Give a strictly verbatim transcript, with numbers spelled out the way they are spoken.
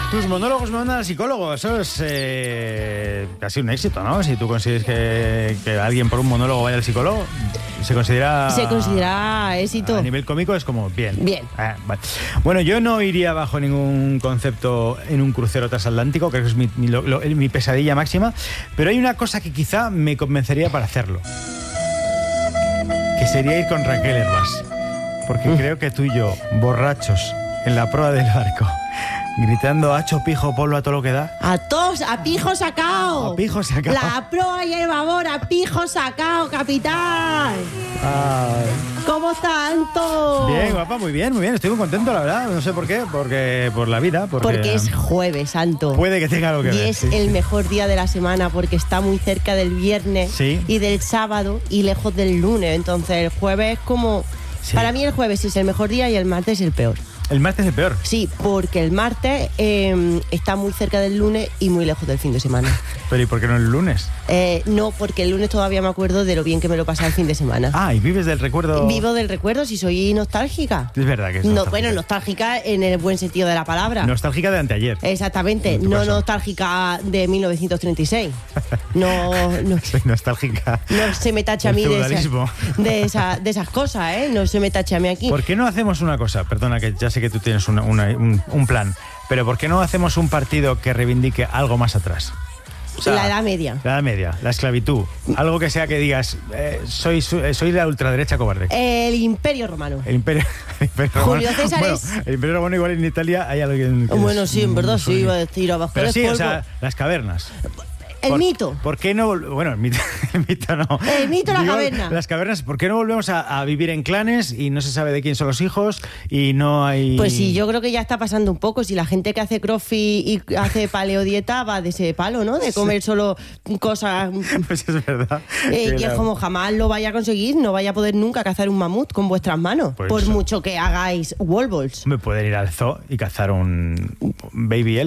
Tus monólogos me mandan al psicólogo. Eso es eh, casi un éxito, ¿no? Si tú consigues que, que alguien por un monólogo vaya al psicólogo, se considera... Se considera éxito. A nivel cómico es como bien. Bien. Ah, vale. Bueno, yo no iría bajo ningún concepto en un crucero transatlántico, creo que es mi, mi, lo, lo, mi pesadilla máxima, pero hay una cosa que quizá me convencería para hacerlo, que sería ir con Raquel Herbás. Porque mm. creo que tú y yo, borrachos, en la proa del barco, gritando hacho, pijo, polvo a todo lo que da. A todos, a pijo sacao. A pijo sacao. La proa y el babor, a pijo sacao, capitán. Ay. ¿Cómo están todos? Bien, guapa, muy bien, muy bien. Estoy muy contento, la verdad. No sé por qué, porque por la vida. Porque, porque es Jueves Santo. Puede que tenga algo que y ver. Y es sí, el sí. mejor día de la semana porque está muy cerca del viernes sí. y del sábado y lejos del lunes. Entonces el jueves es como... Sí. Para mí el jueves es el mejor día y el martes el peor. ¿El martes es el peor? Sí, porque el martes eh, está muy cerca del lunes y muy lejos del fin de semana. ¿Pero y por qué no el lunes? Eh, no, porque el lunes todavía me acuerdo de lo bien que me lo pasé el fin de semana. Ah, ¿y vives del recuerdo? Vivo del recuerdo, si soy nostálgica. Es verdad que es nostálgica. No, bueno, nostálgica en el buen sentido de la palabra. Nostálgica de anteayer. Exactamente, no caso. Nostálgica de mil novecientos treinta y seis. No, no. Soy nostálgica. No se me tacha a mí de, esa, de, esa, de esas cosas, ¿eh? No se me tacha a mí aquí. ¿Por qué no hacemos una cosa? Perdona, que ya sé que tú tienes una, una, un, un plan, pero ¿por qué no hacemos un partido que reivindique algo más atrás? O sea, la Edad Media. La Edad Media, la esclavitud. Algo que sea que digas, eh, soy, soy la ultraderecha cobarde. El Imperio Romano. El Imperio, el imperio Julio Romano. César bueno, es... El Imperio Romano igual en Italia hay alguien que Bueno, es, sí, en verdad, mm, sí, iba a decir abajo. Pero sí, polvo. o sea, las cavernas. El por, mito. ¿Por qué no? Bueno, el mito, el mito no. El mito de la caverna. Las cavernas, ¿por qué no volvemos a, a vivir en clanes y no se sabe de quién son los hijos y no hay...? Pues sí, yo creo que ya está pasando un poco. Si la gente que hace crossfit y hace paleodieta va de ese palo, ¿no? De comer solo cosas... Pues es verdad. Eh, y es como jamás lo vaya a conseguir, no vaya a poder nunca cazar un mamut con vuestras manos, pues por eso. Mucho que hagáis wall balls. Me pueden ir al zoo y cazar un baby elephant.